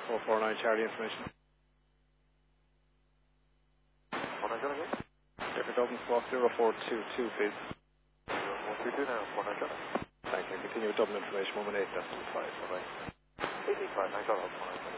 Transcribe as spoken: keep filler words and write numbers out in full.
four four nine Charlie information. What I got again? Different Dublin Squawk zero four two two, please. zero four two two now, what I got? Thank you. Continue with Dublin information, one one eight decimal five. Bye-bye. eighty-five, I got it.